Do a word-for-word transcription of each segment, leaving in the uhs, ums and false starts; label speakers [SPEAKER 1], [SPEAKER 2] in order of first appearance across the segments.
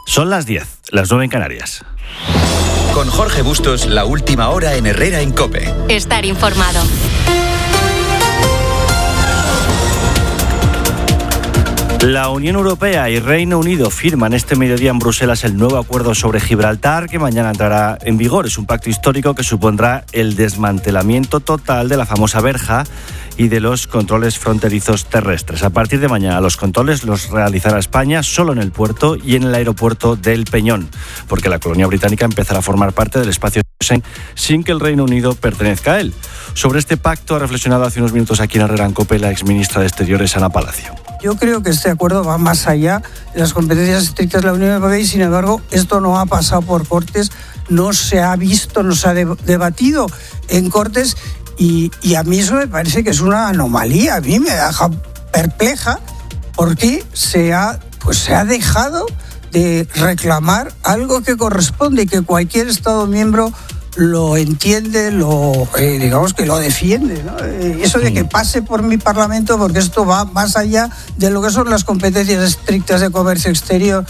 [SPEAKER 1] Son las diez, las nueve en Canarias.
[SPEAKER 2] Con Jorge Bustos, la última hora en Herrera en COPE.
[SPEAKER 3] Estar informado.
[SPEAKER 1] La Unión Europea y Reino Unido firman este mediodía en Bruselas el nuevo acuerdo sobre Gibraltar, que mañana entrará en vigor. Es un pacto histórico que supondrá el desmantelamiento total de la famosa verja y de los controles fronterizos terrestres. A partir de mañana los controles los realizará España solo en el puerto y en el aeropuerto del Peñón, porque la colonia británica empezará a formar parte del espacio Schengen sin que el Reino Unido pertenezca a él. Sobre este pacto ha reflexionado hace unos minutos aquí en Herrera en COPE la exministra de Exteriores, Ana Palacio.
[SPEAKER 4] Yo creo que este acuerdo va más allá de las competencias estrictas de la Unión Europea y, sin embargo, esto no ha pasado por Cortes, no se ha visto, no se ha debatido en Cortes y, y a mí eso me parece que es una anomalía. A mí me deja perpleja porque se ha, pues se ha dejado de reclamar algo que corresponde y que cualquier Estado miembro lo entiende, lo eh, digamos que lo defiende, ¿no? Eh, eso de que pase por mi Parlamento, porque esto va más allá de lo que son las competencias estrictas de comercio exterior.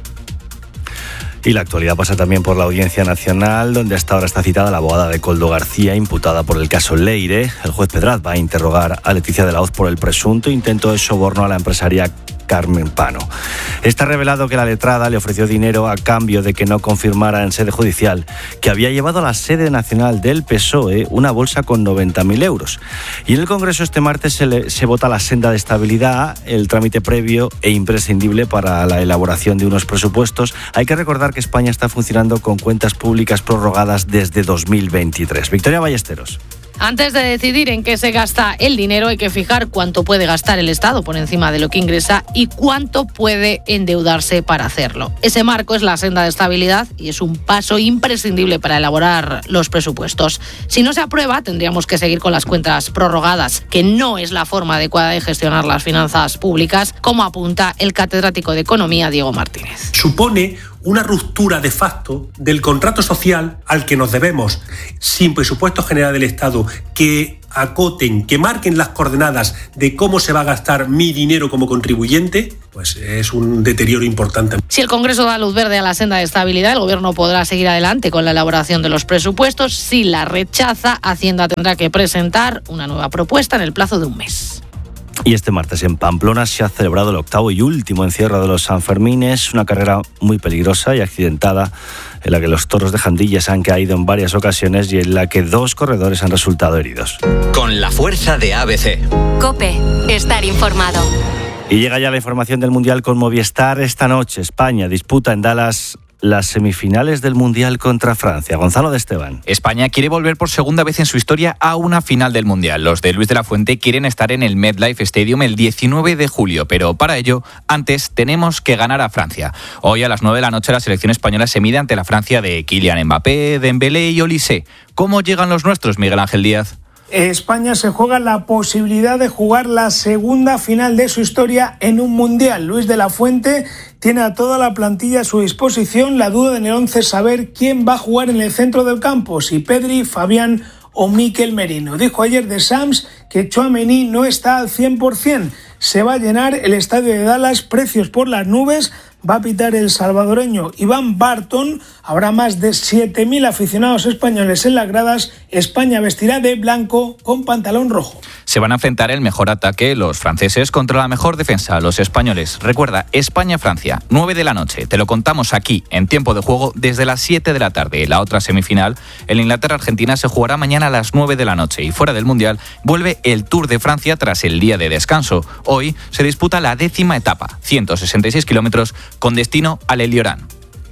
[SPEAKER 1] Y la actualidad pasa también por la Audiencia Nacional, donde hasta ahora está citada la abogada de Koldo García, imputada por el caso Leire. El juez Pedraz va a interrogar a Leticia de la Hoz por el presunto intento de soborno a la empresaria Carmen Pano. Está revelado que la letrada le ofreció dinero a cambio de que no confirmara en sede judicial que había llevado a la sede nacional del P S O E una bolsa con noventa mil euros. Y en el Congreso este martes se, le, se vota la senda de estabilidad, el trámite previo e imprescindible para la elaboración de unos presupuestos. Hay que recordar que España está funcionando con cuentas públicas prorrogadas desde dos mil veintitrés. Victoria Ballesteros.
[SPEAKER 5] Antes de decidir en qué se gasta el dinero, hay que fijar cuánto puede gastar el Estado por encima de lo que ingresa y cuánto puede endeudarse para hacerlo. Ese marco es la senda de estabilidad y es un paso imprescindible para elaborar los presupuestos. Si no se aprueba, tendríamos que seguir con las cuentas prorrogadas, que no es la forma adecuada de gestionar las finanzas públicas, como apunta el catedrático de Economía, Diego Martínez.
[SPEAKER 6] Supone una ruptura de facto del contrato social al que nos debemos, sin presupuesto general del Estado que acoten, que marquen las coordenadas de cómo se va a gastar mi dinero como contribuyente, pues es un deterioro importante.
[SPEAKER 5] Si el Congreso da luz verde a la senda de estabilidad, el Gobierno podrá seguir adelante con la elaboración de los presupuestos. Si la rechaza, Hacienda tendrá que presentar una nueva propuesta en el plazo de un mes.
[SPEAKER 1] Y este martes en Pamplona se ha celebrado el octavo y último encierro de los Sanfermines, una carrera muy peligrosa y accidentada en la que los toros de Jandilla han caído en varias ocasiones y en la que dos corredores han resultado heridos.
[SPEAKER 2] Con la fuerza de A B C.
[SPEAKER 3] COPE, estar informado.
[SPEAKER 1] Y llega ya la información del Mundial con Movistar. Esta noche España disputa en Dallas las semifinales del Mundial contra Francia. Gonzalo de Esteban.
[SPEAKER 7] España quiere volver por segunda vez en su historia a una final del Mundial. Los de Luis de la Fuente quieren estar en el MetLife Stadium el diecinueve de julio, pero para ello, antes tenemos que ganar a Francia. Hoy a las nueve de la noche la selección española se mide ante la Francia de Kylian Mbappé, Dembélé y Olise. ¿Cómo llegan los nuestros, Miguel Ángel Díaz?
[SPEAKER 8] España se juega la posibilidad de jugar la segunda final de su historia en un Mundial. Luis de la Fuente tiene a toda la plantilla a su disposición. La duda en el once es saber quién va a jugar en el centro del campo, si Pedri, Fabián o Mikel Merino. Dijo ayer de Sams que Tchouaméni no está al cien por ciento. Se va a llenar el estadio de Dallas, precios por las nubes. Va a pitar el salvadoreño Iván Barton. Habrá más de siete mil aficionados españoles en las gradas. España vestirá de blanco con pantalón rojo.
[SPEAKER 7] Se van a enfrentar el mejor ataque los franceses contra la mejor defensa los españoles. Recuerda, España-Francia, nueve de la noche. Te lo contamos aquí, en tiempo de juego, desde las siete de la tarde. La otra semifinal, el Inglaterra-Argentina, se jugará mañana a las nueve de la noche. Y fuera del Mundial, vuelve el Tour de Francia tras el día de descanso. Hoy se disputa la décima etapa, ciento sesenta y seis kilómetros, con destino al El Llorán.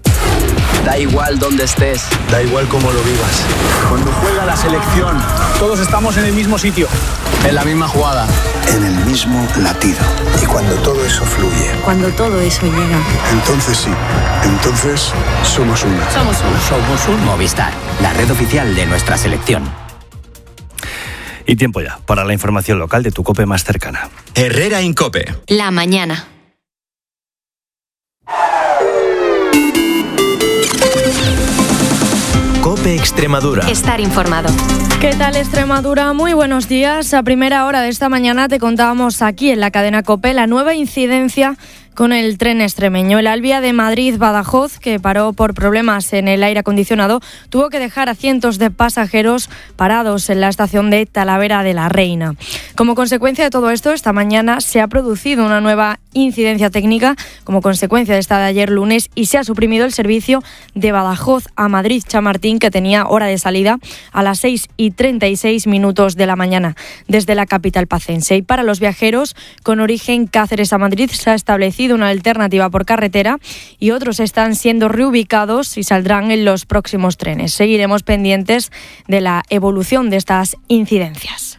[SPEAKER 9] Da igual dónde estés,
[SPEAKER 10] da igual cómo lo vivas.
[SPEAKER 9] Cuando juega la selección,
[SPEAKER 10] todos estamos en el mismo sitio,
[SPEAKER 9] en la misma jugada,
[SPEAKER 10] en el mismo latido. Y cuando todo eso fluye,
[SPEAKER 11] cuando todo eso llega,
[SPEAKER 10] entonces sí, entonces somos uno.
[SPEAKER 5] Somos uno.
[SPEAKER 9] Somos un Movistar, la red oficial de nuestra selección.
[SPEAKER 1] Y tiempo ya para la información local de tu COPE más cercana.
[SPEAKER 2] Herrera en COPE.
[SPEAKER 3] La mañana.
[SPEAKER 12] COPE Extremadura.
[SPEAKER 3] Estar informado.
[SPEAKER 13] ¿Qué tal, Extremadura? Muy buenos días. A primera hora de esta mañana te contábamos aquí en la cadena COPE la nueva incidencia con el tren extremeño. El Alvia de Madrid-Badajoz, que paró por problemas en el aire acondicionado, tuvo que dejar a cientos de pasajeros parados en la estación de Talavera de la Reina. Como consecuencia de todo esto, esta mañana se ha producido una nueva incidencia técnica como consecuencia de esta de ayer lunes y se ha suprimido el servicio de Badajoz a Madrid-Chamartín, que tenía hora de salida a las seis y treinta y seis minutos de la mañana desde la capital pacense. Y para los viajeros con origen Cáceres a Madrid se ha establecido una alternativa por carretera y otros están siendo reubicados y saldrán en los próximos trenes. Seguiremos pendientes de la evolución de estas incidencias.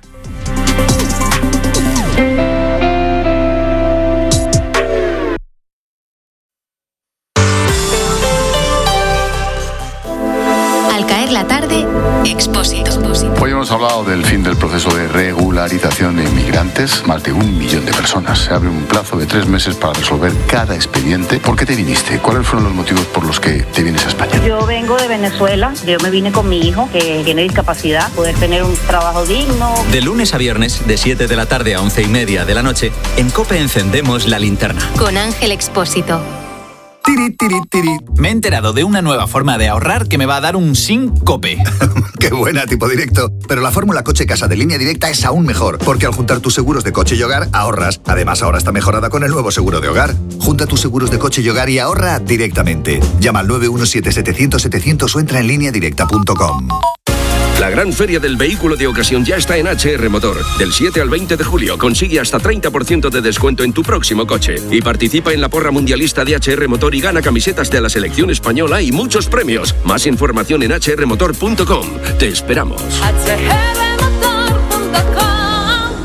[SPEAKER 3] Al caer la tarde, Expósito.
[SPEAKER 11] Hoy hemos hablado del fin del proceso de regularización de inmigrantes. Más de un millón de personas. Se abre un plazo de tres meses para resolver cada expediente. ¿Por qué te viniste? ¿Cuáles fueron los motivos por los que te vienes a España?
[SPEAKER 12] Yo vengo de Venezuela. Yo me vine con mi hijo, que tiene discapacidad, poder tener un trabajo digno.
[SPEAKER 2] De lunes a viernes, de siete de la tarde a once y media de la noche, en COPE encendemos la linterna.
[SPEAKER 3] Con Ángel Expósito.
[SPEAKER 14] Tiri, tiri, tiri. Me he enterado de una nueva forma de ahorrar que me va a dar un SINCOPE.
[SPEAKER 15] ¡Qué buena, tipo directo! Pero la fórmula Coche Casa de Línea Directa es aún mejor, porque al juntar tus seguros de coche y hogar, ahorras. Además, ahora está mejorada con el nuevo seguro de hogar. Junta tus seguros de coche y hogar y ahorra directamente. Llama al nueve uno siete, setecientos, setecientos o entra en línea directa punto com.
[SPEAKER 16] La gran feria del vehículo de ocasión ya está en H R Motor. Del siete al veinte de julio consigue hasta treinta por ciento de descuento en tu próximo coche. Y participa en la porra mundialista de H R Motor y gana camisetas de la selección española y muchos premios. Más información en hache erre motor punto com. Te esperamos.
[SPEAKER 3] hache erre motor punto com.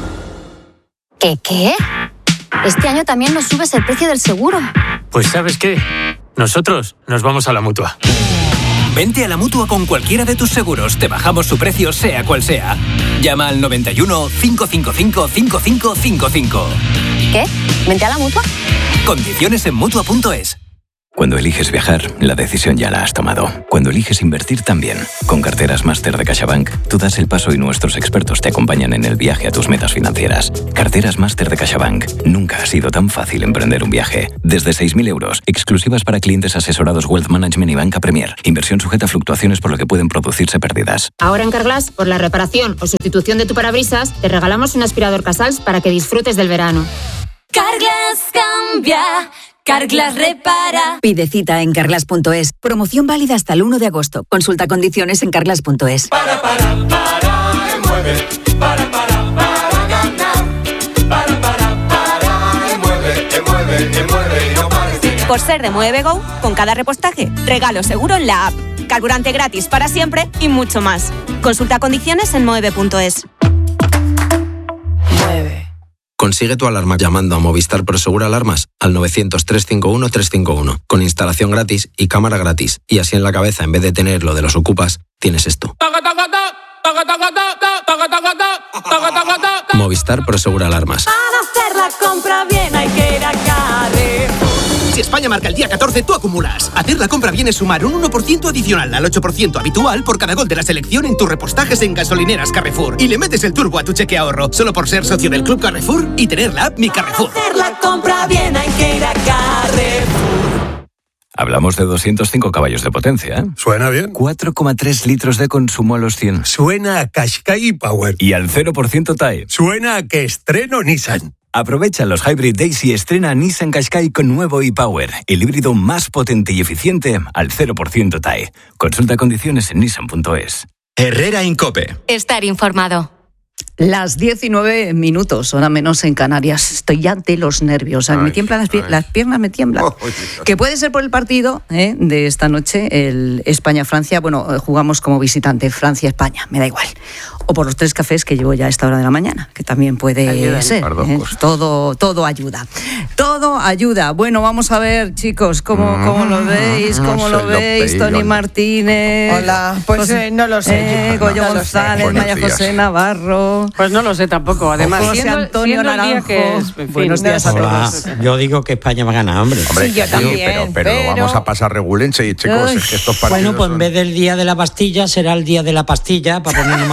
[SPEAKER 3] ¿Qué qué? Este año también nos subes el precio del seguro.
[SPEAKER 17] Pues ¿sabes qué? Nosotros nos vamos a la Mutua. Vente a la Mutua con cualquiera de tus seguros. Te bajamos su precio, sea cual sea. Llama al noventa y uno, cinco cinco cinco, cinco cinco cinco cinco.
[SPEAKER 3] ¿Qué? ¿Vente a la Mutua?
[SPEAKER 17] Condiciones en Mutua punto es.
[SPEAKER 18] Cuando eliges viajar, la decisión ya la has tomado. Cuando eliges invertir, también. Con Carteras Máster de CaixaBank, tú das el paso y nuestros expertos te acompañan en el viaje a tus metas financieras. Carteras Máster de CaixaBank. Nunca ha sido tan fácil emprender un viaje. Desde seis mil euros, exclusivas para clientes asesorados Wealth Management y Banca Premier. Inversión sujeta a fluctuaciones por lo que pueden producirse pérdidas.
[SPEAKER 19] Ahora en Carglass, por la reparación o sustitución de tu parabrisas, te regalamos un aspirador Casals para que disfrutes del verano.
[SPEAKER 20] Carglass cambia. Carglass repara. Pide cita en carglass punto es. Promoción válida hasta el uno de agosto. Consulta condiciones en carglass punto es.
[SPEAKER 21] Para, para, para, mueve. Para, para, para ganar. Para, para, para, mueve, mueve, mueve y no pares de ganar.
[SPEAKER 22] Por ser de Mueve Go, con cada repostaje, regalo seguro en la app. Carburante gratis para siempre y mucho más. Consulta condiciones en mueve punto es.
[SPEAKER 23] Mueve. Consigue tu alarma llamando a Movistar Prosegur Alarmas al novecientos, trescientos cincuenta y uno, trescientos cincuenta y uno, con instalación gratis y cámara gratis. Y así en la cabeza, en vez de tener lo de los ocupas, tienes esto. Movistar Prosegur Alarmas.
[SPEAKER 20] Para hacer la compra bien hay que ir a Carrefour.
[SPEAKER 24] Si España marca el día catorce, tú acumulas. Hacer la compra bien es sumar un uno por ciento adicional al ocho por ciento habitual por cada gol de la selección en tus repostajes en gasolineras Carrefour. Y le metes el turbo a tu cheque ahorro, solo por ser socio del Club Carrefour y tener la app Mi Carrefour.
[SPEAKER 20] Para hacer la compra bien hay que ir a Carrefour.
[SPEAKER 18] Hablamos de doscientos cinco caballos de potencia, ¿eh?
[SPEAKER 25] Suena bien.
[SPEAKER 18] cuatro coma tres litros de consumo a los cien.
[SPEAKER 25] Suena a Qashqai Power.
[SPEAKER 18] Y al cero por ciento T A E.
[SPEAKER 25] Suena a que estreno Nissan.
[SPEAKER 18] Aprovecha los Hybrid Days y estrena Nissan Qashqai con nuevo e-Power, el híbrido más potente y eficiente al cero por ciento T A E. Consulta condiciones en nissan punto es.
[SPEAKER 2] Herrera Incope.
[SPEAKER 3] Estar informado.
[SPEAKER 26] Las diecinueve minutos, hora menos en Canarias. Estoy ya de los nervios. O sea, me tiemblan las, pier- las piernas, me tiemblan. Oh, que puede ser por el partido ¿eh? de esta noche, el España-Francia. Bueno, jugamos como visitante, Francia-España, me da igual. O por los tres cafés que llevo ya a esta hora de la mañana, que también puede ayuda, ser. ¿eh? Todo, todo ayuda. Todo ayuda. Bueno, vamos a ver, chicos, cómo, cómo lo veis, cómo no lo veis, lo Tony Martínez.
[SPEAKER 27] Hola, pues
[SPEAKER 26] José,
[SPEAKER 27] eh, no lo sé.
[SPEAKER 26] Eh,
[SPEAKER 27] no,
[SPEAKER 26] Goyo
[SPEAKER 27] no
[SPEAKER 26] González, Maya José Navarro.
[SPEAKER 27] Pues no lo sé tampoco. Además,
[SPEAKER 26] José
[SPEAKER 27] siendo,
[SPEAKER 26] Antonio
[SPEAKER 27] siendo
[SPEAKER 26] Naranjo.
[SPEAKER 27] el día que es, en fin,
[SPEAKER 26] Buenos días a todos.
[SPEAKER 27] Yo digo que España va a ganar, hombre.
[SPEAKER 28] Hombre,
[SPEAKER 27] sí, yo
[SPEAKER 28] sí,
[SPEAKER 27] también.
[SPEAKER 28] Pero, pero,
[SPEAKER 27] pero...
[SPEAKER 28] vamos a pasar regulense y chicos,
[SPEAKER 27] Ay,
[SPEAKER 28] es que estos partidos
[SPEAKER 27] bueno, pues
[SPEAKER 28] son...
[SPEAKER 27] en vez del día de la pastilla será el día de la pastilla para ponernos más tranquilos.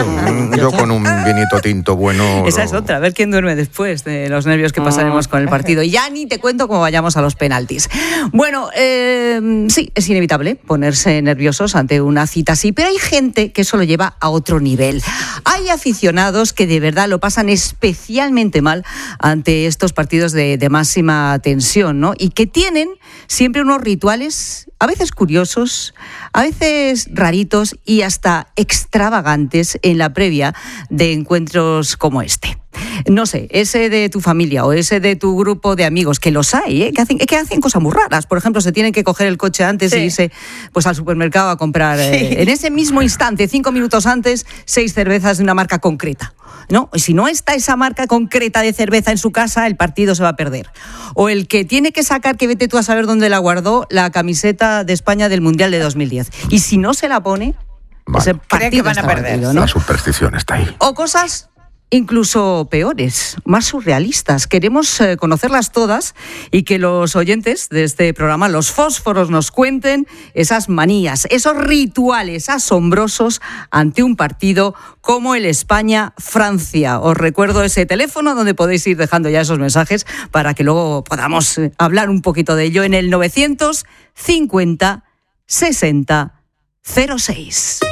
[SPEAKER 4] tranquilo. Yo con un vinito tinto bueno.
[SPEAKER 26] Esa
[SPEAKER 4] lo...
[SPEAKER 26] es otra, a ver quién duerme después de los nervios que pasaremos con el partido. Y ya ni te cuento cómo vayamos a los penaltis. Bueno, eh, sí, es inevitable ponerse nerviosos ante una cita así, pero hay gente que eso lo lleva a otro nivel. Hay aficionados que de verdad lo pasan especialmente mal ante estos partidos de, de máxima tensión, ¿no? Y que tienen siempre unos rituales, a veces curiosos, a veces raritos y hasta extravagantes en la previa de encuentros como este. No sé, ese de tu familia o ese de tu grupo de amigos, que los hay, ¿eh? que, hacen, que hacen cosas muy raras. Por ejemplo, se tienen que coger el coche antes sí. y irse pues, al supermercado a comprar, sí. eh, en ese mismo instante, cinco minutos antes, seis cervezas de una marca concreta. ¿No? Y si no está esa marca concreta de cerveza en su casa, el partido se va a perder. O el que tiene que sacar, que vete tú a saber dónde la guardó, la camiseta de España del Mundial de dos mil diez. Y si no se la pone, vale. ese partido
[SPEAKER 4] que van a perder. Partido, ¿no? La superstición está ahí.
[SPEAKER 26] O cosas incluso peores, más surrealistas. Queremos eh, conocerlas todas y que los oyentes de este programa, los fósforos, nos cuenten esas manías, esos rituales asombrosos ante un partido como el España-Francia. Os recuerdo ese teléfono donde podéis ir dejando ya esos mensajes para que luego podamos eh, hablar un poquito de ello en el novecientos cincuenta sesenta cero seis.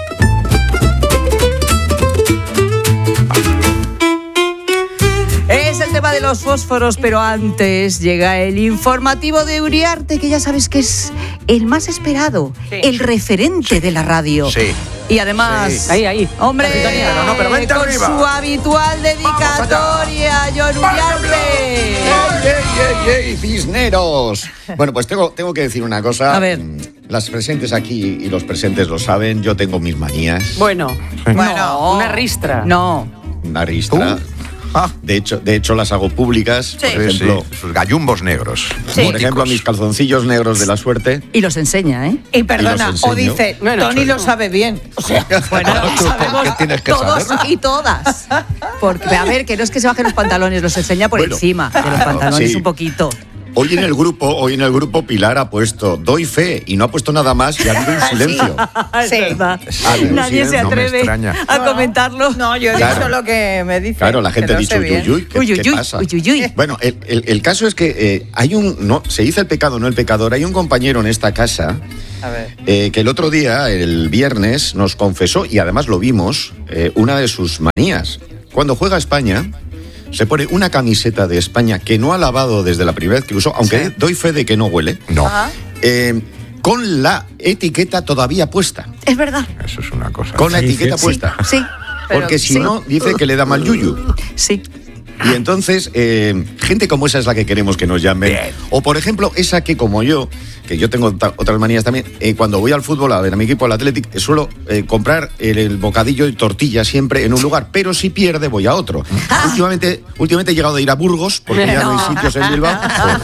[SPEAKER 26] Es el tema de los fósforos, pero antes llega el informativo de Uriarte, que ya sabes que es el más esperado, sí. el referente de la radio.
[SPEAKER 4] Sí.
[SPEAKER 26] Y además,
[SPEAKER 27] sí. ahí, ahí.
[SPEAKER 26] hombre,
[SPEAKER 4] pero no, pero vente
[SPEAKER 26] con
[SPEAKER 4] arriba.
[SPEAKER 26] su habitual dedicatoria, John Uriarte.
[SPEAKER 5] ¡Ey, ey, ey, ey, cisneros! Bueno, pues tengo, tengo que decir una cosa.
[SPEAKER 26] A ver.
[SPEAKER 5] Las presentes aquí y los presentes lo saben, yo tengo mis manías.
[SPEAKER 27] Bueno, bueno, no, una ristra.
[SPEAKER 26] No.
[SPEAKER 5] Una ristra.
[SPEAKER 4] ¿Tú? Ah.
[SPEAKER 5] De hecho, de hecho, las hago públicas.
[SPEAKER 26] Sí.
[SPEAKER 5] Por ejemplo,
[SPEAKER 4] sí, sus gallumbos negros.
[SPEAKER 5] Sí. Por ejemplo, mis calzoncillos negros de la suerte.
[SPEAKER 26] Y los enseña, ¿eh?
[SPEAKER 6] Y perdona,
[SPEAKER 5] y
[SPEAKER 6] o dice,
[SPEAKER 27] bueno,
[SPEAKER 6] Tony lo sabe bien. O sea,
[SPEAKER 26] bueno,
[SPEAKER 4] ¿Tú
[SPEAKER 26] sabemos
[SPEAKER 4] qué tienes que
[SPEAKER 26] todos
[SPEAKER 4] saber?
[SPEAKER 26] y todas. Porque, a ver, que no es que se bajen los pantalones, los enseña por
[SPEAKER 5] Bueno,
[SPEAKER 26] encima de los pantalones
[SPEAKER 5] sí.
[SPEAKER 26] un poquito.
[SPEAKER 5] Hoy en el grupo, hoy en el grupo Pilar ha puesto doy fe y no ha puesto nada más y ha habido un silencio.
[SPEAKER 26] Es
[SPEAKER 6] Sí.
[SPEAKER 26] verdad.
[SPEAKER 5] Ha habido un
[SPEAKER 26] Nadie se
[SPEAKER 5] silencio.
[SPEAKER 4] No me
[SPEAKER 26] atreve
[SPEAKER 4] extraña.
[SPEAKER 26] a
[SPEAKER 6] No,
[SPEAKER 26] comentarlo.
[SPEAKER 6] No, yo he
[SPEAKER 5] Claro.
[SPEAKER 6] dicho lo que me dice.
[SPEAKER 5] Claro, la gente
[SPEAKER 6] que
[SPEAKER 5] ha
[SPEAKER 6] lo
[SPEAKER 5] dicho
[SPEAKER 6] sé
[SPEAKER 5] uy,
[SPEAKER 6] bien.
[SPEAKER 5] uy, uy, ¿qué,
[SPEAKER 26] Uy, uy,
[SPEAKER 5] qué
[SPEAKER 26] uy,
[SPEAKER 5] pasa?
[SPEAKER 26] uy, uy, uy.
[SPEAKER 5] Bueno, el, el- el caso es que eh, hay un, no, se dice el pecado, no el pecador, hay un compañero en esta casa
[SPEAKER 6] A ver.
[SPEAKER 5] eh, que el otro día, el viernes, nos confesó, y además lo vimos, eh, una de sus manías. Cuando juega España, se pone una camiseta de España que no ha lavado desde la primera vez que usó, aunque
[SPEAKER 6] Sí.
[SPEAKER 5] doy fe de que no huele,
[SPEAKER 4] No,
[SPEAKER 6] Ajá.
[SPEAKER 5] eh, con la etiqueta todavía puesta.
[SPEAKER 26] Es verdad.
[SPEAKER 4] eso es una cosa.
[SPEAKER 5] Con la
[SPEAKER 4] Sí,
[SPEAKER 5] etiqueta
[SPEAKER 4] sí.
[SPEAKER 5] puesta.
[SPEAKER 26] Sí,
[SPEAKER 5] Porque si
[SPEAKER 26] sí.
[SPEAKER 5] no, dice que le da mal yuyu.
[SPEAKER 26] sí.
[SPEAKER 5] Y entonces, eh, gente como esa es la que queremos que nos llamen.
[SPEAKER 4] Bien.
[SPEAKER 5] O, por ejemplo, esa que como yo, que yo tengo ta- otras manías también, eh, cuando voy al fútbol, a ver a mi equipo, al Athletic, eh, suelo eh, comprar el, el bocadillo y tortilla siempre en un lugar, pero si pierde voy a otro. últimamente, últimamente he llegado a ir a Burgos, porque ya no hay sitios en Bilbao.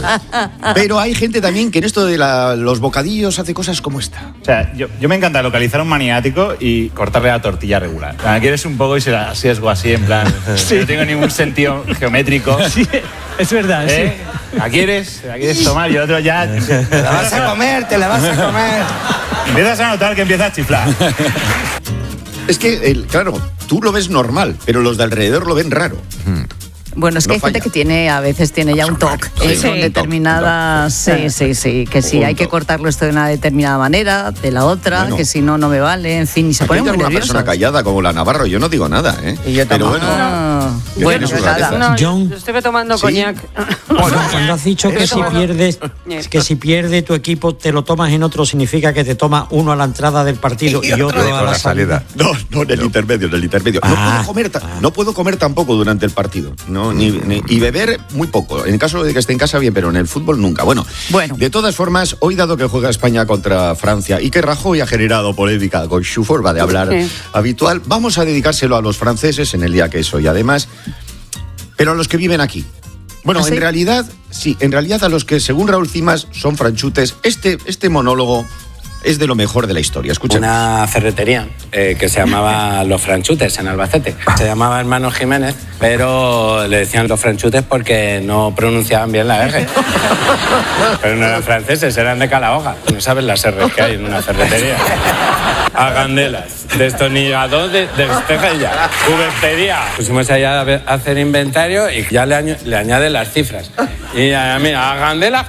[SPEAKER 5] Pero hay gente también que en esto de la- los bocadillos hace cosas como esta.
[SPEAKER 7] O sea, yo, yo me encanta localizar a un maniático y cortarle la tortilla regular. O sea, quieres un poco y se la sesgo así, en plan. No tengo ningún sentido geométrico.
[SPEAKER 27] Sí, es verdad,
[SPEAKER 7] ¿Eh? ¿La quieres? ¿La quieres tomar? Y el otro ya.
[SPEAKER 6] Te la vas a comer, te la vas a comer.
[SPEAKER 7] Empiezas a notar que empieza a chiflar.
[SPEAKER 5] Es que, el, claro, tú lo ves normal, pero los de alrededor lo ven raro.
[SPEAKER 26] Bueno, es que
[SPEAKER 5] No
[SPEAKER 26] hay gente
[SPEAKER 5] falla.
[SPEAKER 26] que tiene, a veces tiene ya un toque
[SPEAKER 5] Sí,
[SPEAKER 26] eh,
[SPEAKER 5] sí.
[SPEAKER 26] con
[SPEAKER 5] Un
[SPEAKER 26] determinadas... Sí, sí, sí, que si
[SPEAKER 5] Un
[SPEAKER 26] hay que
[SPEAKER 5] toque.
[SPEAKER 26] cortarlo esto de una determinada manera, de la otra,
[SPEAKER 5] Bueno.
[SPEAKER 26] que si no, no me vale, en fin, y se
[SPEAKER 5] Aquí
[SPEAKER 26] ponen
[SPEAKER 5] hay
[SPEAKER 26] muy
[SPEAKER 5] alguna
[SPEAKER 26] nerviosos.
[SPEAKER 5] persona callada como la Navarro, yo no digo nada, ¿eh?
[SPEAKER 6] Y yo
[SPEAKER 5] pero
[SPEAKER 6] tampoco.
[SPEAKER 5] bueno,
[SPEAKER 26] Ah,
[SPEAKER 5] que
[SPEAKER 26] bueno,
[SPEAKER 5] tiene sus
[SPEAKER 26] nada.
[SPEAKER 5] rarezas.
[SPEAKER 27] No,
[SPEAKER 8] John.
[SPEAKER 27] yo estuve tomando
[SPEAKER 5] Sí.
[SPEAKER 27] coñac.
[SPEAKER 8] Bueno, cuando has dicho que si
[SPEAKER 27] Eso-
[SPEAKER 8] pierdes, que si pierde tu equipo te lo tomas en otro, significa que te tomas uno a la entrada del partido y, otro a la salida.
[SPEAKER 5] No, no, en el intermedio, en el intermedio. No,
[SPEAKER 8] Ah.
[SPEAKER 5] puedo comer ta- no puedo comer tampoco durante el partido. No, ni, ni- y beber muy poco. En caso de que esté en casa, bien, pero en el fútbol nunca. Bueno,
[SPEAKER 26] Bueno.
[SPEAKER 5] de todas formas, hoy dado que juega España contra Francia y que Rajoy ha generado polémica con su forma de hablar
[SPEAKER 27] Sí.
[SPEAKER 5] habitual, vamos a dedicárselo a los franceses en el día que es hoy. Además, pero a los que viven aquí. Bueno,
[SPEAKER 26] ¿Ah, sí?
[SPEAKER 5] en realidad, sí, en realidad a los que, según Raúl Cimas, son franchutes. Este, este monólogo es de lo mejor de la historia. Escucha.
[SPEAKER 23] Una ferretería eh, que se llamaba Los Franchutes en Albacete. Se llamaba Hermanos Jiménez, pero le decían Los Franchutes porque no pronunciaban bien la R. Pero no eran franceses, eran de Calahorra. No sabes las R que hay en una ferretería. Agandelas, destornillador de, de estejella, cubertería. Pusimos allá a hacer inventario y ya le, añ le añaden las cifras. Y a mí, agandelas,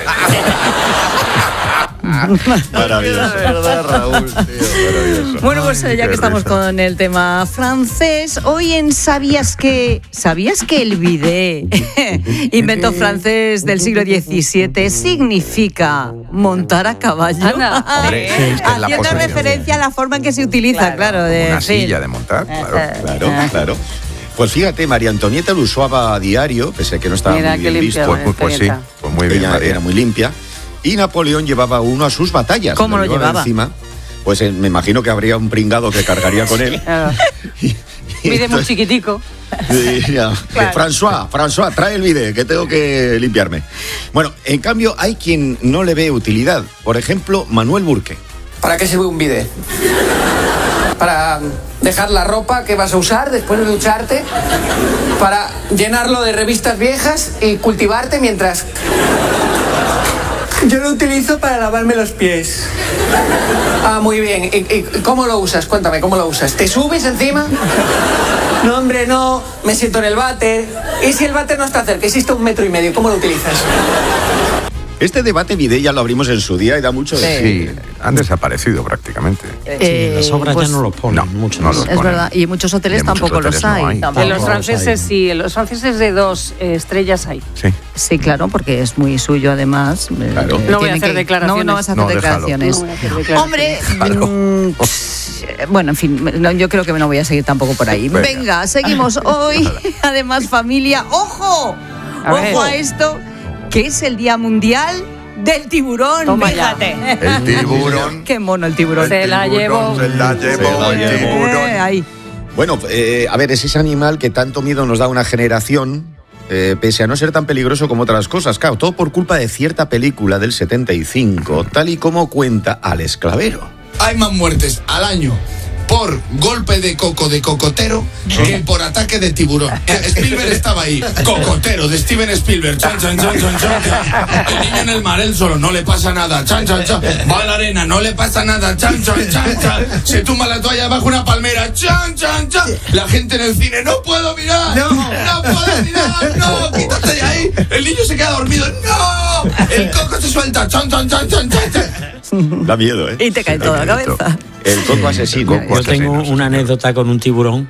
[SPEAKER 5] Maravilloso.
[SPEAKER 26] verdad, Raúl, tío, bueno, pues ya que estamos con el tema francés, hoy en ¿Sabías que ¿Sabías que el bidet, invento francés del siglo diecisiete, significa montar a caballo?
[SPEAKER 4] Hombre, sí, es la
[SPEAKER 26] Haciendo
[SPEAKER 4] posición.
[SPEAKER 26] referencia a la forma en que se utiliza, claro. claro de,
[SPEAKER 4] Una
[SPEAKER 26] sí.
[SPEAKER 4] silla de montar, claro.
[SPEAKER 5] Claro, claro. Pues fíjate, María Antonieta lo usaba a diario, pese a que no estaba
[SPEAKER 27] Mira
[SPEAKER 5] muy
[SPEAKER 27] qué
[SPEAKER 5] bien
[SPEAKER 27] limpia,
[SPEAKER 5] visto.
[SPEAKER 27] María Pues- pues sí, Antonieta.
[SPEAKER 4] pues muy bien,
[SPEAKER 5] Ella
[SPEAKER 4] María.
[SPEAKER 5] era muy limpia. Y Napoleón llevaba uno a sus batallas.
[SPEAKER 26] ¿Cómo lo llevaba?
[SPEAKER 5] Encima. Pues eh, me imagino que habría un pringado que cargaría con él.
[SPEAKER 27] Mide muy chiquitico.
[SPEAKER 5] Y ya,
[SPEAKER 27] Claro.
[SPEAKER 5] François, François, trae el bidet, que tengo que limpiarme. Bueno, en cambio, hay quien no le ve utilidad. Por ejemplo, Manuel Burque.
[SPEAKER 1] ¿Para qué sirve un bidet? Para dejar la ropa que vas a usar después de ducharte, para llenarlo de revistas viejas y cultivarte mientras... Yo lo utilizo para lavarme los pies. Ah, muy bien. ¿Y, y cómo lo usas? Cuéntame, ¿cómo lo usas? ¿Te subes encima? No, hombre, no. Me siento en el váter. ¿Y si el váter no está cerca? Existe un metro y medio. ¿Cómo lo utilizas?
[SPEAKER 5] Este debate bidet ya lo abrimos en su día y da mucho de...
[SPEAKER 4] Sí, han desaparecido prácticamente.
[SPEAKER 26] Eh,
[SPEAKER 8] las obras
[SPEAKER 26] pues-
[SPEAKER 8] ya no los ponen mucho.
[SPEAKER 4] no los
[SPEAKER 26] Es
[SPEAKER 4] ponen.
[SPEAKER 26] verdad, y en muchos hoteles
[SPEAKER 4] Y en muchos
[SPEAKER 26] tampoco los
[SPEAKER 4] hoteles no
[SPEAKER 26] hay.
[SPEAKER 4] hay.
[SPEAKER 27] En los franceses sí, en los franceses de dos eh, estrellas hay.
[SPEAKER 4] Sí.
[SPEAKER 26] Sí, claro, porque es muy suyo además.
[SPEAKER 5] Claro.
[SPEAKER 26] Eh,
[SPEAKER 27] No voy a
[SPEAKER 26] tienen
[SPEAKER 27] hacer
[SPEAKER 26] que-
[SPEAKER 27] declaraciones.
[SPEAKER 26] No, no vas a hacer
[SPEAKER 4] No, déjalo.
[SPEAKER 26] declaraciones.
[SPEAKER 27] No voy a hacer declaraciones.
[SPEAKER 26] Hombre, mm, pss, bueno, en fin, no, yo creo que no voy a seguir tampoco por ahí.
[SPEAKER 4] Venga.
[SPEAKER 26] Venga, seguimos hoy. Además, familia, ¡ojo!
[SPEAKER 27] A ver.
[SPEAKER 26] ¡Ojo a esto! Que es el Día Mundial del Tiburón.
[SPEAKER 27] Toma ya.
[SPEAKER 26] Fíjate.
[SPEAKER 4] El tiburón.
[SPEAKER 26] Qué mono el tiburón.
[SPEAKER 27] Se la llevo.
[SPEAKER 4] Se la llevó
[SPEAKER 5] Se la
[SPEAKER 4] el
[SPEAKER 5] llevó.
[SPEAKER 4] tiburón.
[SPEAKER 26] Eh, ahí.
[SPEAKER 5] Bueno, eh, a ver, es ese animal que tanto miedo nos da a una generación, eh, pese a no ser tan peligroso como otras cosas. Claro, todo por culpa de cierta película del setenta y cinco, tal y como cuenta Alex Clavero.
[SPEAKER 9] Hay más muertes al año por golpe de coco de cocotero que por ataque de tiburón. Eh, Spielberg estaba ahí. Cocotero de Steven Spielberg. Chan, chan, chan, chan, chan, chan. El niño en el mar, él solo, no le pasa nada. Chan, chan, chan. Va a la arena, no le pasa nada. Chan, chan, chan, chan. Se tumba la toalla bajo una palmera. Chan, chan, chan. La gente en el cine, no puedo mirar. No, no puedo mirar. No, quítate de ahí. El niño se queda dormido. No. El coco se suelta. Chan, chan, chan, chan, chan, chan.
[SPEAKER 5] Da miedo, ¿eh?
[SPEAKER 26] Y te cae toda la cabeza.
[SPEAKER 5] El coco asesino.
[SPEAKER 8] Yo tengo una anécdota con un tiburón.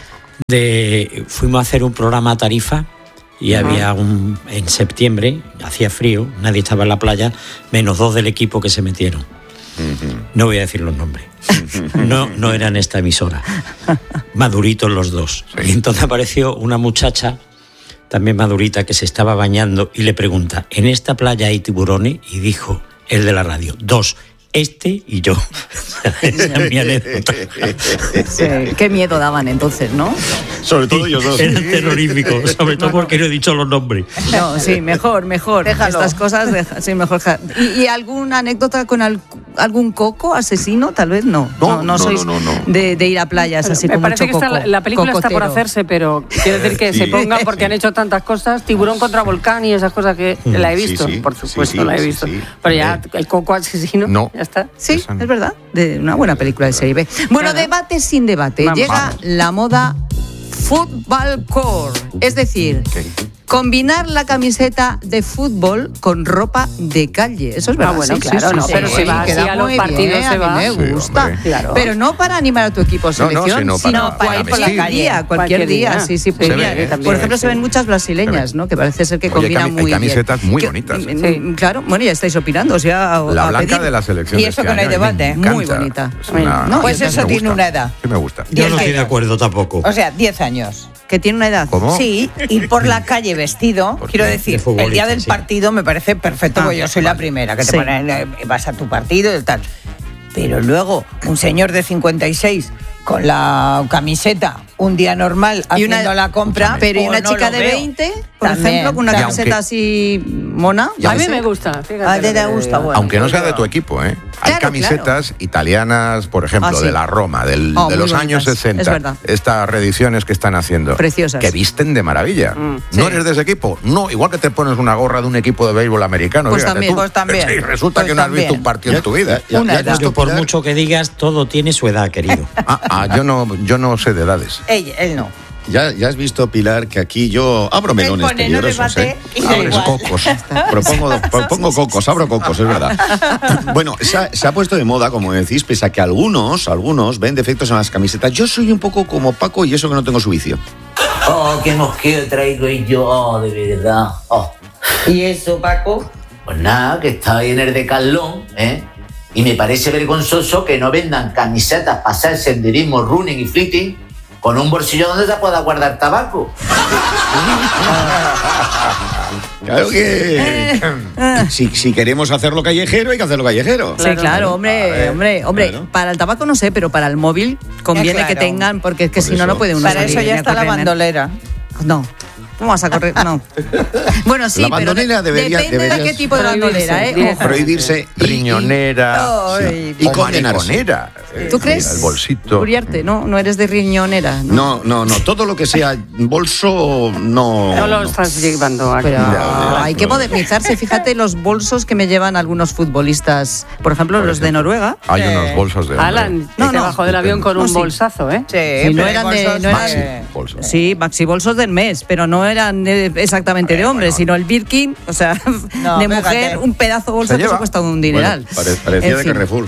[SPEAKER 8] De, fuimos a hacer un programa a Tarifa y había un en septiembre, hacía frío, nadie estaba en la playa, menos dos del equipo que se metieron. No voy a decir los nombres. No, no eran esta emisora. Maduritos los dos. Y entonces apareció una muchacha, también madurita, que se estaba bañando y le pregunta, ¿en esta playa hay tiburones? Y dijo el de la radio, dos. Este y yo. Esa es mi anécdota.
[SPEAKER 26] Sí, qué miedo daban entonces, ¿no?
[SPEAKER 5] Sobre todo ellos dos.
[SPEAKER 8] Eran terroríficos, sobre todo porque no he dicho los nombres.
[SPEAKER 26] No, sí, mejor, mejor.
[SPEAKER 6] Déjalo.
[SPEAKER 26] Estas cosas, deja, sí, mejor. ja- ¿Y, y alguna anécdota con al- algún coco asesino? Tal vez no.
[SPEAKER 5] No,
[SPEAKER 26] No,
[SPEAKER 5] no,
[SPEAKER 26] sois
[SPEAKER 5] no, no, no.
[SPEAKER 26] De, de ir a playas así
[SPEAKER 27] Me
[SPEAKER 26] con
[SPEAKER 27] parece
[SPEAKER 26] mucho
[SPEAKER 27] que
[SPEAKER 26] coco.
[SPEAKER 27] está, la película está por
[SPEAKER 26] cocotero.
[SPEAKER 27] hacerse, pero quiero decir que
[SPEAKER 5] Sí.
[SPEAKER 27] se pongan porque han hecho tantas cosas. Tiburón contra volcán y esas cosas que la he
[SPEAKER 5] Sí,
[SPEAKER 27] visto,
[SPEAKER 5] sí,
[SPEAKER 27] por
[SPEAKER 5] sí,
[SPEAKER 27] supuesto,
[SPEAKER 5] sí,
[SPEAKER 27] la he
[SPEAKER 5] sí,
[SPEAKER 27] visto.
[SPEAKER 5] sí.
[SPEAKER 27] Pero ya, el coco asesino,
[SPEAKER 4] No.
[SPEAKER 27] ya está.
[SPEAKER 26] Sí,
[SPEAKER 4] Esa no.
[SPEAKER 26] es verdad. De una buena película de serie B. Bueno,
[SPEAKER 27] Claro.
[SPEAKER 26] debate sin debate.
[SPEAKER 27] Vamos.
[SPEAKER 26] Llega
[SPEAKER 27] Vamos.
[SPEAKER 26] la moda Football Core. Es decir, combinar la camiseta de fútbol con ropa de calle. Eso es verdad.
[SPEAKER 27] Ah, bueno,
[SPEAKER 26] sí,
[SPEAKER 27] claro,
[SPEAKER 26] sí,
[SPEAKER 27] no,
[SPEAKER 26] sí,
[SPEAKER 27] pero
[SPEAKER 26] sí,
[SPEAKER 27] se va
[SPEAKER 26] queda
[SPEAKER 27] así a los
[SPEAKER 26] muy
[SPEAKER 27] partidos,
[SPEAKER 26] bien,
[SPEAKER 27] se
[SPEAKER 26] a mí
[SPEAKER 27] va.
[SPEAKER 26] me
[SPEAKER 4] Sí,
[SPEAKER 26] gusta.
[SPEAKER 4] hombre.
[SPEAKER 27] Claro.
[SPEAKER 26] Pero no para animar a tu equipo de
[SPEAKER 4] No, no,
[SPEAKER 26] selección,
[SPEAKER 4] sino para-
[SPEAKER 26] sino
[SPEAKER 4] para
[SPEAKER 26] cualquier
[SPEAKER 4] vestir.
[SPEAKER 26] día, cualquier
[SPEAKER 27] Cualquier
[SPEAKER 26] día.
[SPEAKER 27] día.
[SPEAKER 26] Sí, sí,
[SPEAKER 27] Se
[SPEAKER 26] podría.
[SPEAKER 27] ve, también,
[SPEAKER 26] Por ejemplo,
[SPEAKER 27] sí.
[SPEAKER 26] se ven muchas brasileñas, ¿no? Que parece ser que
[SPEAKER 4] Oye,
[SPEAKER 26] combinan
[SPEAKER 4] cami- hay
[SPEAKER 26] muy bien.
[SPEAKER 4] camisetas muy
[SPEAKER 26] Que-
[SPEAKER 4] bonitas.
[SPEAKER 26] mm,
[SPEAKER 27] Sí.
[SPEAKER 26] Claro, bueno, ya estáis opinando, o sea, a-
[SPEAKER 4] La
[SPEAKER 26] a
[SPEAKER 4] blanca
[SPEAKER 26] pedir.
[SPEAKER 4] de la selección.
[SPEAKER 6] Y
[SPEAKER 4] de
[SPEAKER 6] eso
[SPEAKER 4] este
[SPEAKER 6] que no hay
[SPEAKER 4] año, a mí me
[SPEAKER 26] debate, muy
[SPEAKER 4] encanta.
[SPEAKER 26] bonita.
[SPEAKER 4] Es una-
[SPEAKER 26] No,
[SPEAKER 6] Pues
[SPEAKER 26] yo
[SPEAKER 6] eso
[SPEAKER 4] me
[SPEAKER 6] tiene
[SPEAKER 4] gusta.
[SPEAKER 6] una edad.
[SPEAKER 4] Sí, me gusta.
[SPEAKER 8] Yo no estoy de
[SPEAKER 6] años.
[SPEAKER 8] acuerdo tampoco.
[SPEAKER 6] O sea, diez años.
[SPEAKER 26] Que tiene una edad.
[SPEAKER 4] ¿Cómo?
[SPEAKER 6] Sí, ir por la calle vestido,
[SPEAKER 4] ¿Por
[SPEAKER 6] quiero
[SPEAKER 4] qué?
[SPEAKER 6] decir,
[SPEAKER 8] De futbolista,
[SPEAKER 6] el día del
[SPEAKER 8] sí.
[SPEAKER 6] partido me parece perfecto,
[SPEAKER 26] Ah,
[SPEAKER 6] porque yo soy la primera, que te
[SPEAKER 26] Sí.
[SPEAKER 6] ponen, eh, vas a tu partido y tal. Pero luego, un señor de cincuenta y seis con la camiseta, un día normal,
[SPEAKER 26] Y una-
[SPEAKER 6] haciendo la compra,
[SPEAKER 26] Pero ¿y
[SPEAKER 6] o
[SPEAKER 26] una
[SPEAKER 6] no
[SPEAKER 26] chica
[SPEAKER 6] lo
[SPEAKER 26] de
[SPEAKER 6] veo.
[SPEAKER 26] veinte? por
[SPEAKER 6] También,
[SPEAKER 26] ejemplo, con una
[SPEAKER 4] también.
[SPEAKER 26] camiseta así mona.
[SPEAKER 27] A mí me gusta, fíjate.
[SPEAKER 6] A ti te
[SPEAKER 27] lo que
[SPEAKER 6] gusta,
[SPEAKER 27] digo.
[SPEAKER 6] bueno.
[SPEAKER 4] Aunque no sea de tu equipo, ¿eh? Hay
[SPEAKER 26] Claro,
[SPEAKER 4] camisetas italianas, por ejemplo,
[SPEAKER 26] Ah, sí.
[SPEAKER 4] de la Roma, del-
[SPEAKER 26] Oh,
[SPEAKER 4] de
[SPEAKER 26] muy
[SPEAKER 4] los años
[SPEAKER 26] bonitas,
[SPEAKER 4] sesenta.
[SPEAKER 26] es verdad.
[SPEAKER 4] Estas reediciones que están haciendo.
[SPEAKER 26] Preciosas.
[SPEAKER 4] Que visten de maravilla.
[SPEAKER 26] Mm,
[SPEAKER 4] ¿No
[SPEAKER 26] sí.
[SPEAKER 4] eres de ese equipo? No, igual que te pones una gorra de un equipo de béisbol americano.
[SPEAKER 26] Pues
[SPEAKER 4] fíjate
[SPEAKER 26] también,
[SPEAKER 4] tú.
[SPEAKER 26] pues también.
[SPEAKER 4] Sí, resulta
[SPEAKER 26] Pues
[SPEAKER 4] que no has visto
[SPEAKER 26] también.
[SPEAKER 4] un partido en tu vida.
[SPEAKER 26] Una edad.
[SPEAKER 8] Yo, por mucho que digas, todo tiene su edad, querido.
[SPEAKER 4] Ah, ah, yo no, yo no sé de edades.
[SPEAKER 6] Ella, él no.
[SPEAKER 5] Ya, ya has visto, Pilar, que aquí yo abro melones
[SPEAKER 6] pone, no
[SPEAKER 5] peligrosos.
[SPEAKER 6] debate,
[SPEAKER 5] ¿eh?
[SPEAKER 6] y da
[SPEAKER 5] Abres
[SPEAKER 6] igual.
[SPEAKER 5] cocos. Propongo, propongo cocos, abro cocos, es verdad. Bueno, se ha, se ha puesto de moda, como decís, pese a que algunos, algunos ven defectos en las camisetas. Yo soy un poco como Paco y eso que no tengo su vicio.
[SPEAKER 10] Oh, qué mosqueo traigo yo, oh, de verdad. Oh.
[SPEAKER 6] ¿Y eso, Paco?
[SPEAKER 10] Pues nada, que estaba ahí en el Decathlon, ¿eh? Y me parece vergonzoso que no vendan camisetas para hacer senderismo, running y flipping con un bolsillo donde se pueda guardar tabaco.
[SPEAKER 5] Claro que si, si queremos hacerlo callejero, hay que hacerlo callejero.
[SPEAKER 26] Sí, claro, hombre,
[SPEAKER 5] A ver,
[SPEAKER 26] hombre, hombre.
[SPEAKER 5] claro.
[SPEAKER 26] Para el tabaco no sé, pero para el móvil conviene
[SPEAKER 6] Eh, claro.
[SPEAKER 26] que tengan, porque es que
[SPEAKER 5] Por
[SPEAKER 26] si no,
[SPEAKER 5] eso.
[SPEAKER 26] no puede uno
[SPEAKER 6] Para
[SPEAKER 26] salir
[SPEAKER 6] eso ya
[SPEAKER 26] ni a
[SPEAKER 6] está la
[SPEAKER 26] correr, ¿eh?
[SPEAKER 6] bandolera.
[SPEAKER 26] No. ¿Cómo vas a correr? No. Bueno, sí,
[SPEAKER 5] La
[SPEAKER 26] pero
[SPEAKER 5] bandolera
[SPEAKER 26] de-
[SPEAKER 5] debería-
[SPEAKER 26] depende de
[SPEAKER 5] deberías-
[SPEAKER 26] qué tipo de bandolera, ¿eh?
[SPEAKER 27] Prohibirse,
[SPEAKER 26] Ojo.
[SPEAKER 5] Prohibirse y-
[SPEAKER 4] Riñonera.
[SPEAKER 6] Ay,
[SPEAKER 5] y
[SPEAKER 4] o
[SPEAKER 5] condenarse.
[SPEAKER 4] mariconera. Eh,
[SPEAKER 26] ¿Tú crees?
[SPEAKER 4] El bolsito.
[SPEAKER 26] Uriarte, no, no eres de riñonera, ¿no?
[SPEAKER 5] No, no, no. Todo lo que sea bolso, no.
[SPEAKER 27] No lo
[SPEAKER 5] no.
[SPEAKER 27] estás llevando aquí.
[SPEAKER 26] Pero
[SPEAKER 5] Ya, ya,
[SPEAKER 26] hay que
[SPEAKER 5] no.
[SPEAKER 26] modernizarse. Fíjate los bolsos que me llevan algunos futbolistas, por ejemplo,
[SPEAKER 4] Por
[SPEAKER 26] los de
[SPEAKER 4] ejemplo.
[SPEAKER 26] Noruega.
[SPEAKER 4] Hay
[SPEAKER 6] Sí.
[SPEAKER 4] unos bolsos de hombre.
[SPEAKER 27] Alan,
[SPEAKER 26] No,
[SPEAKER 27] que
[SPEAKER 26] no.
[SPEAKER 27] bajó del avión con
[SPEAKER 26] No,
[SPEAKER 27] un
[SPEAKER 26] sí.
[SPEAKER 27] bolsazo, ¿eh?
[SPEAKER 6] Sí,
[SPEAKER 26] Sí, no
[SPEAKER 6] pero
[SPEAKER 26] eran
[SPEAKER 6] hay
[SPEAKER 26] de-
[SPEAKER 6] bolsos
[SPEAKER 26] no eran-
[SPEAKER 5] Maxi,
[SPEAKER 6] que-
[SPEAKER 5] bolsos.
[SPEAKER 26] Sí, maxi bolsos del mes, pero no eran eh, exactamente de hombre, sino el Birkin, o sea,
[SPEAKER 6] No,
[SPEAKER 26] de
[SPEAKER 6] fíjate.
[SPEAKER 26] mujer, un pedazo de bolsa
[SPEAKER 4] Se
[SPEAKER 26] que se
[SPEAKER 4] lleva.
[SPEAKER 26] cuesta un dineral.
[SPEAKER 5] Bueno, pare- parecía
[SPEAKER 26] En
[SPEAKER 5] de
[SPEAKER 26] fin.
[SPEAKER 5] Carrefour.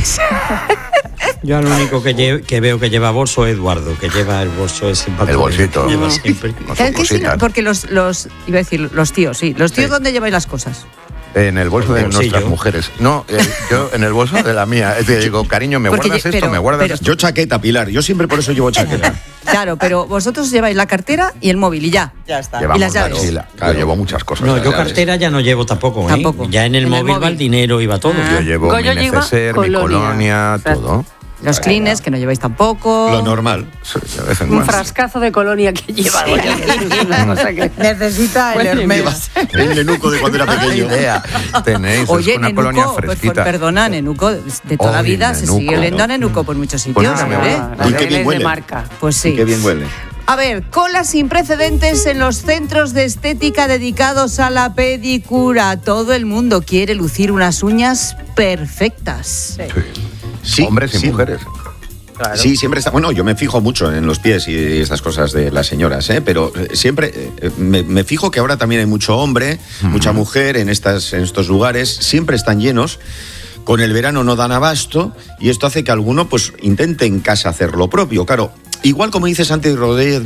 [SPEAKER 8] Yo al único que, lle- que veo que lleva bolso es Eduardo, que lleva el bolso ese empaque.
[SPEAKER 4] El bolsito.
[SPEAKER 8] que Lleva
[SPEAKER 4] Mm.
[SPEAKER 8] siempre.
[SPEAKER 4] Con sus
[SPEAKER 26] Es que sí,
[SPEAKER 4] cositas.
[SPEAKER 26] no, porque los, los, iba a decir, los tíos, sí. Los tíos,
[SPEAKER 4] Sí.
[SPEAKER 26] ¿dónde lleváis las cosas?
[SPEAKER 4] En el bolso de
[SPEAKER 8] El bolsillo.
[SPEAKER 4] nuestras mujeres. No, eh, yo en el bolso de la mía. Es decir, digo, cariño, ¿me
[SPEAKER 26] Porque
[SPEAKER 4] guardas
[SPEAKER 26] ye-
[SPEAKER 4] esto?
[SPEAKER 26] pero-
[SPEAKER 4] ¿Me guardas
[SPEAKER 26] pero-
[SPEAKER 4] esto?
[SPEAKER 5] Yo chaqueta, Pilar. Yo siempre por eso llevo chaqueta.
[SPEAKER 26] Claro, pero vosotros lleváis la cartera y el móvil y ya.
[SPEAKER 6] Ya está.
[SPEAKER 4] Llevamos
[SPEAKER 26] ¿Y las llaves?
[SPEAKER 4] mochila.
[SPEAKER 5] Claro.
[SPEAKER 4] Yo llevo muchas cosas.
[SPEAKER 8] No,
[SPEAKER 4] las
[SPEAKER 8] yo
[SPEAKER 4] llaves.
[SPEAKER 8] cartera ya no llevo tampoco, ¿eh?
[SPEAKER 26] Tampoco.
[SPEAKER 8] Ya en el
[SPEAKER 26] En el
[SPEAKER 8] móvil va
[SPEAKER 26] móvil.
[SPEAKER 8] el dinero y va todo.
[SPEAKER 26] Ah.
[SPEAKER 4] Yo llevo
[SPEAKER 27] Goyo
[SPEAKER 4] mi
[SPEAKER 27] lleva
[SPEAKER 4] neceser, mi
[SPEAKER 27] colonia.
[SPEAKER 4] colonia,
[SPEAKER 27] Exacto.
[SPEAKER 4] todo.
[SPEAKER 26] Los clines, que no lleváis tampoco.
[SPEAKER 5] Lo normal.
[SPEAKER 4] Sí, de vez en
[SPEAKER 27] Un
[SPEAKER 4] cuando.
[SPEAKER 27] frascazo de colonia que lleva. Goyo. Una cosa que-
[SPEAKER 6] Necesita el
[SPEAKER 27] Bueno,
[SPEAKER 6] Hermes.
[SPEAKER 5] El nenuco de cuando era
[SPEAKER 4] Qué
[SPEAKER 5] pequeño.
[SPEAKER 4] idea tenéis.
[SPEAKER 26] Oye,
[SPEAKER 4] es una
[SPEAKER 26] Nenuco,
[SPEAKER 4] colonia
[SPEAKER 26] pues, pues,
[SPEAKER 4] fresquita.
[SPEAKER 26] perdona, Nenuco, de toda la
[SPEAKER 4] Oye,
[SPEAKER 26] vida se
[SPEAKER 4] Nenuco.
[SPEAKER 26] sigue oliendo a Nenuco por muchos sitios,
[SPEAKER 4] Pues no me
[SPEAKER 26] ¿eh?
[SPEAKER 27] Ah,
[SPEAKER 5] Uy,
[SPEAKER 27] la
[SPEAKER 5] qué
[SPEAKER 27] de
[SPEAKER 5] bien
[SPEAKER 27] él es de
[SPEAKER 5] huele.
[SPEAKER 27] marca.
[SPEAKER 26] Pues sí.
[SPEAKER 5] Qué bien huele.
[SPEAKER 26] A ver, colas sin precedentes en los centros de estética dedicados a la pedicura. Todo el mundo quiere lucir unas uñas perfectas.
[SPEAKER 5] Sí,
[SPEAKER 4] Hombres y
[SPEAKER 5] sí.
[SPEAKER 4] mujeres.
[SPEAKER 5] Sí, siempre está. Bueno, yo me fijo mucho en los pies y estas cosas de las señoras, ¿eh? Pero eh, siempre eh, me, me fijo que ahora también hay mucho hombre, mucha mujer en, estas, en estos lugares. Siempre están llenos. Con el verano no dan abasto y esto hace que alguno pues intente en casa hacer lo propio. Claro, igual como dice Santi Rodríguez